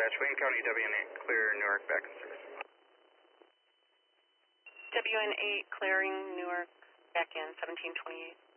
dispatch, Wayne County, WN8, clear Newark, back in service. WN8 clearing Newark, back in 1728.